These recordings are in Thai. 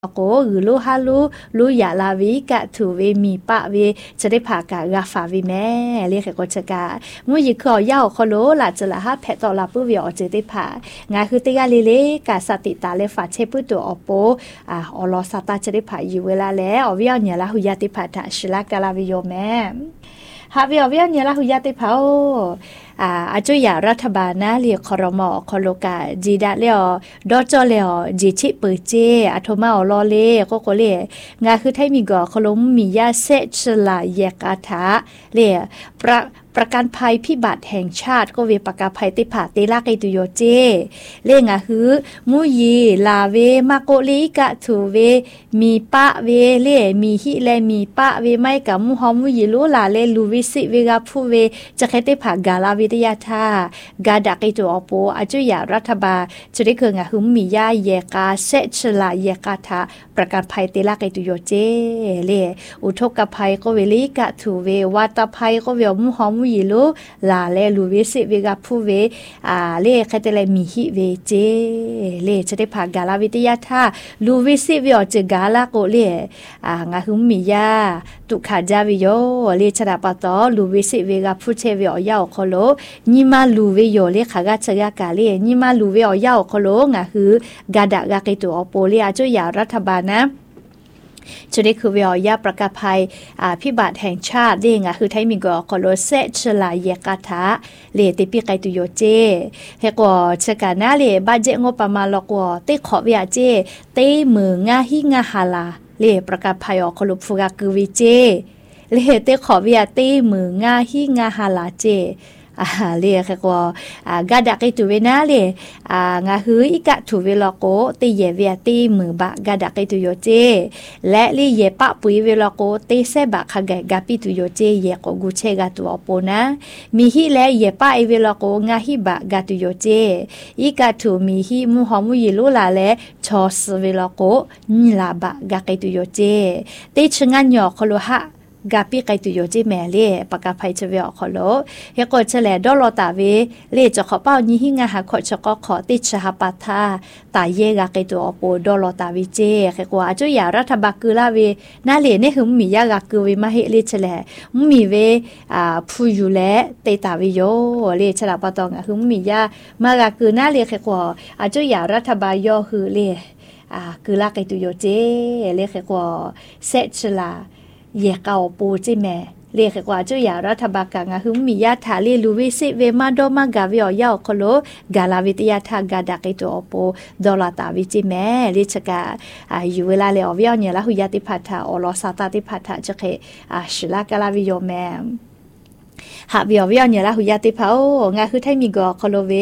โกหรือลูฮาลูอย่าลาวิกะถูเวมีปะเวจะได้ผ่ากะกาฟาวิแม่เรียกก็จะกามุยคือเอาขอโลล่ะจะละฮะแพะต่อลาปุ้ยอจะได้ผ่างาคือติกาเลกาสติตาเลฝาเชปุตัวอโปอลอสตาจะได้ผ่าอยู่เวลาแล้วอวิอเนี่ยละหุยาติผ่าทะชลากาลาวิโยแม่ฮาวิอเนี่ยละหุยาติผ่าอาจุยารัฐบาลนะเรียกคอรมอคอโลกาจีดาเลียวดอจอเลียวจีชิเปเจอะโทมาอลอเลก็เลงาคือไทมีกอคลมมียาเซชลาแยกอาทาเรียประกันภัยพิบัติแห่งชาติก็เวประกันภัยติผาติลาไกตุโยเจเล่งะฮือมุยีลาเวมาโกลิกะทูเวมีปะเวเล่มีฮิเลมีปะเวไม่กับมุฮอมุยีลูลาเลลูวิสิเวกาพูเวจะแค่ติผากาลาวิทยาธากาดักไกตุอโปอาจุยารัฐบาลจะได้เคืองะฮือมียาเยกาเซชลาเยกาทาประกันภัยติลาไกตุโยเจเล่อุทกภัยก็เวลิกะทูเววาตภัยก็เวมุฮอมุยีลูลาเลลูวิสิเวกาพูเวเล่แค่แต่เลยมีฮิเวเจเล่จะได้ผ่ากาลาวิทยาธาลูวิสิเวอเจกาลาโกเล่งะฮือมียาตุขาจาวิโยเล่ชะดาปะตอลูวิสิเวกาพูเชเวอยาโคโลนิมาลูเวโยเล่ขากะชะกะกาเล่นิมาลูเวอยาโคโลงะฮือกาดะกะไกตุอโปเล่อาจุยารัฐบาลนะจุดนี้คือวิอยาประกาศภัยพิบัติแห่งชาติเด้งคือไทยมีกอคอโลเซชลาเยกาทาเลติปิไกตุโยเจเฮกอเชกานาเลบาเจงบประมาณลกอเตขอวิอาเจเตมืองาฮิงาฮาลาเลประกาศภัยอคอลุฟุกาคือวิเจเลเตขอวิอาเตมืองาฮิงาฮาลาเจเรียกว่ากาดักไอตุเวนาเลงาฮืออีกะตุเวลโกตีเยเวียตีมือบะกาดักไอตุโยเจและลีเยปะปุยเวลโกตีเซบะขะแกกาปิตุโยเจเยโกกุเชกาตุอโปนะมีฮิและเยปะไอเวลโกงาฮิบะกาตุโยเจอีกะตุมีฮิมุฮอมุยิลุลาและชอสเวลโกนิลาบะกาไกตุโยเจตีชงันยอคโลหะกาปีไกตุโยเจแม่เล่ปากกาไพเจเวอขอโลเฮกดเฉลดอลอตาเวเล่จะขอเป้านี้หิงาหาขอชกขอติชหปาทาตาเยกาไกตุอโปดอลอตาวิเจเฮกว่าจุยารัฐบากือลาเวนาเลเนหึมมียากากือเวมาเฮเลเฉลมีเวพูยูแลเตตาวิโยเลฉลาปตองหึมมียามากากือนาเลเฮกว่าจุยารัฐบาลยอฮือเลกือลาไกตุโยเจเลเฮกว่าเซชลาเยกาปูจิแม่เรียกว่าจุยารัฐบาลกางหึมมียาถาลีลูวิสิเวมาโดมากาวิอยาโคโลกาลาวิทยาทากาดักไอตัวโปดอลาตาวิจิแม่ลิชกาอยู่เวลาเลอวิอเนี่ยละหุยาติพัทธาอลอสาตาติพัทธาจะเคชลากาลาวิโยแม่หาวิอเนี่ยละหุยาติพางาคือไทมีกอโคโลเว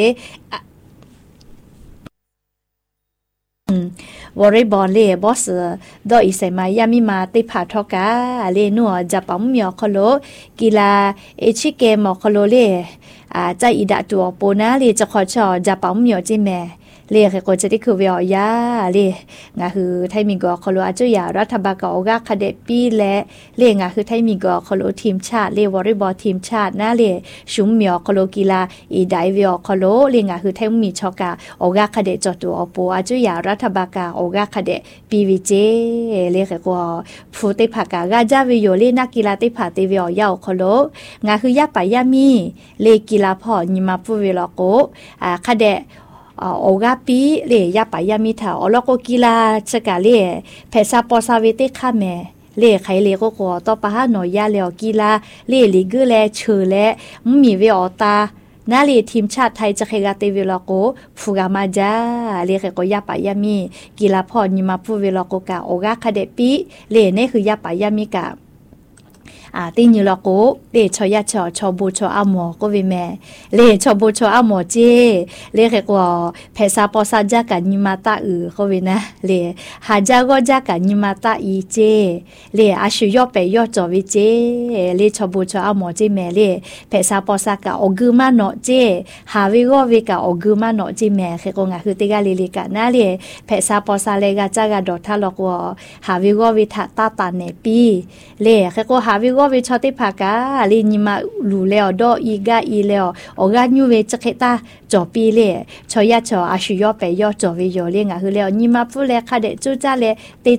วอลเลย์บอลเล่บอสดออิเซมายามิมาติผาทอกาเลนัวจะปั๊มมีอคโลกีฬาเอชิเกมอคโลเล่ใจอีดาตัวโปนาเลจะขอชอจะปั๊มมีอจิแม่เรียกก็จะได้คือวิอยาเรียงาคือไทยมีกอคโลอาจุยารัฐบาลกออกาคเดปีและเรียงาคือไทยมีกอคโลทีมชาติเรียวอลเลย์บอลทีมชาตินะเรียชุมมีอคโลกีฬาอีไดวิอคโลเรียงาคือไทยมีชอกาออกาคเดจอตัวอโปอาจุยารัฐบาลกออกาคเดปีวิเจเรียกก็ฟูติภากากาจาวิโยเลนักกีฬาติภาติวิอยาคโลงาคือยาปายามีเลกีฬาพอนิมาปูเวลโกคเดโอกาปีเลียปายามิถาอลโกกีฬาชกาเลียเพซาปอซาเวเตคาเมเลียไขเลียก็ต่อปะหาหน่อยยาเลียวกีฬาเลียลิกแลเชอและมีเวอตานาเลียทีมชาติไทยจะเคกาเตเวลโกฟูกามาจาเลียก็ยาปายามีกีฬาพอนิมาปูเวลโกกาโอกาคเดปีเลียนี่คือยาปายามิกาติญลโกเลชอยาชอบูชออะหมอก็เวแม่เลชอบูชออะหมอเจเลเรกว่าเพซาปอซาจากะนิมาตาก็เวนะเลหาจาก็จากะนิมาตาอีเจเลอาชุยอเปยอจอวิเจเลชอบูชออะหมอเจแม่เลเพซาปอซากะอกุมาโนเจหาวิโกเวกะอกุมาโนเจแม่เรกงะคือติกาเลกะนะเลเพซาปอซาเลกะจากะดอทาลอกว่าหาวิโกวิทะตาตาเนปีเลเรกหาวิโกว่าเวชอติภากาลีนิมาลูแล้วดออีกาอีแล้วออกาญูเวจักเตาจอปีเลชอยาชออาชุยอไปยอจอเวยอเลงาคือแล้วนิมาฟูแลคาเดจูจาเลเต